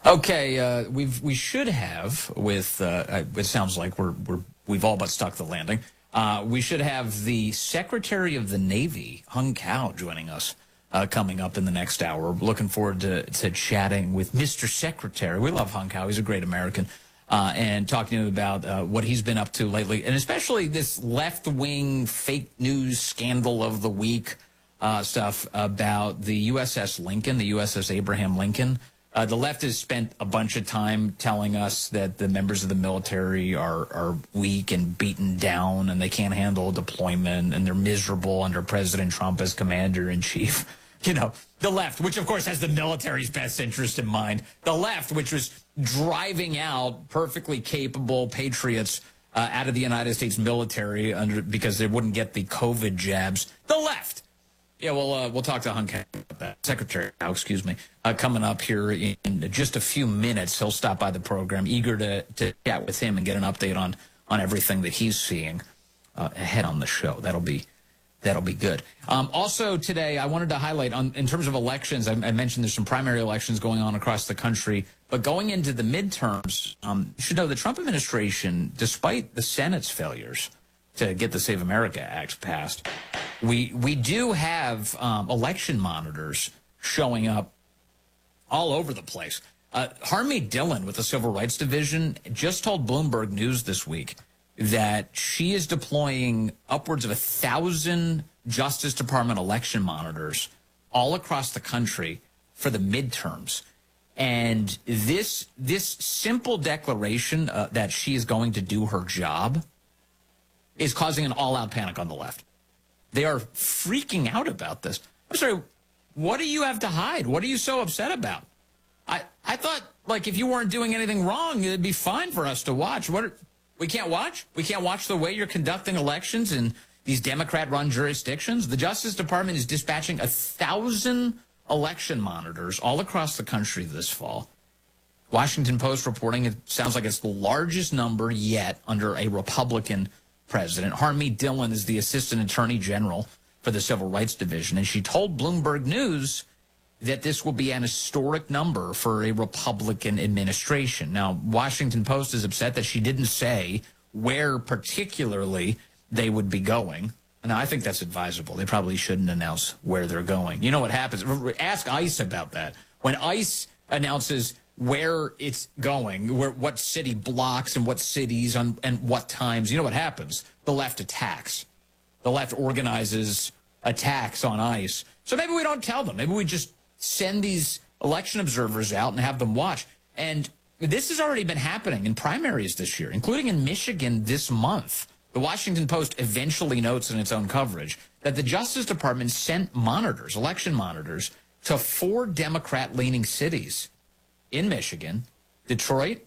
Okay, we should have with it sounds like we've all but stuck the landing. We should have the Secretary of the Navy, Hung Cao, joining us coming up in the next hour. Looking forward to chatting with Mr. Secretary. We love Hung Cao. He's a great American. And talking to him about what he's been up to lately, and especially this left-wing fake news scandal of the week stuff about the USS Lincoln, the USS Abraham Lincoln. The left has spent a bunch of time telling us that the members of the military are weak and beaten down and they can't handle deployment and they're miserable under President Trump as commander-in-chief. You know, the left, which of course has the military's best interest in mind. The left, which was driving out perfectly capable patriots out of the United States military because they wouldn't get the COVID jabs. The left. Yeah, we'll talk to Hung Cao about that. Secretary, excuse me, coming up here in just a few minutes. He'll stop by the program, eager to chat with him and get an update on everything that he's seeing ahead on the show. That'll be good. Also today, I wanted to highlight in terms of elections. I mentioned there's some primary elections going on across the country, but going into the midterms, you should know the Trump administration, despite the Senate's failures to get the Save America Act passed, we do have election monitors showing up all over the place. Harmeet Dillon with the Civil Rights Division just told Bloomberg News this week that she is deploying upwards of 1,000 Justice Department election monitors all across the country for the midterms. And this simple declaration that she is going to do her job is causing an all-out panic on the left. They are freaking out about this. I'm sorry, what do you have to hide? What are you so upset about? I thought, like, if you weren't doing anything wrong, it'd be fine for us to watch. We can't watch? We can't watch the way you're conducting elections in these Democrat-run jurisdictions? The Justice Department is dispatching 1,000 election monitors all across the country this fall. Washington Post reporting it sounds like it's the largest number yet under a Republican president. Harmeet Dillon is the Assistant Attorney General for the Civil Rights Division, and she told Bloomberg News that this will be an historic number for a Republican administration. Now, Washington Post is upset that she didn't say where particularly they would be going. Now, I think that's advisable. They probably shouldn't announce where they're going. You know what happens? Ask ICE about that. When ICE announces where it's going, what city blocks and what cities and what times, you know what happens? The left attacks. The left organizes attacks on ICE. So maybe we don't tell them. Maybe we just send these election observers out and have them watch. And this has already been happening in primaries this year, including in Michigan this month. The Washington Post eventually notes in its own coverage that the Justice Department sent monitors, election monitors, to 4 Democrat-leaning cities in Michigan, Detroit,